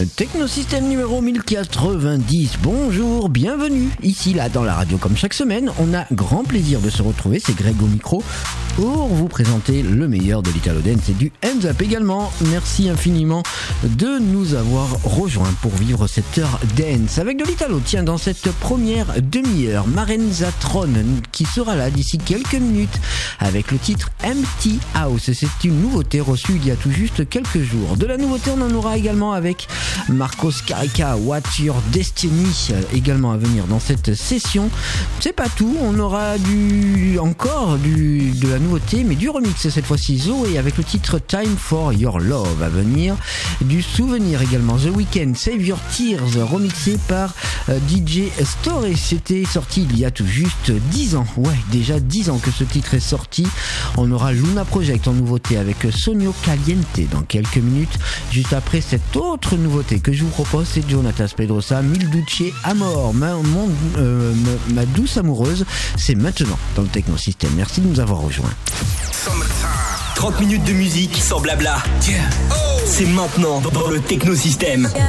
Technosystème numéro 1090, bonjour, bienvenue, ici là dans la radio comme chaque semaine, on a grand plaisir de se retrouver, c'est Greg au micro, pour vous présenter le meilleur de l'Italo Dance et du Hands Up également. Merci infiniment de nous avoir rejoints pour vivre cette heure dance avec de l'Italo. Tiens, dans cette première demi-heure, Marenzatron qui sera là d'ici quelques minutes avec le titre Empty House. C'est une nouveauté reçue il y a tout juste quelques jours. De la nouveauté, on en aura également avec Marcos Carica, What's Your Destiny, également à venir dans cette session. C'est pas tout, on aura de la nouveauté, mais du remix cette fois-ci, Zoé avec le titre Time for Your Love à venir. Du souvenir également, The Weeknd, Save Your Tears, remixé par DJ Story. C'était sorti il y a tout juste 10 ans. Ouais, déjà 10 ans que ce titre est sorti. On aura Luna Project en nouveauté avec Sonio Caliente dans quelques minutes. Juste après cette autre nouveauté que je vous propose, c'est Jonatas Pedrosa, Mil Duce Amor, ma douce amoureuse. C'est maintenant dans le Technosystème. Merci de nous avoir rejoints. 30 minutes de musique sans blabla. C'est maintenant dans le Technosystème.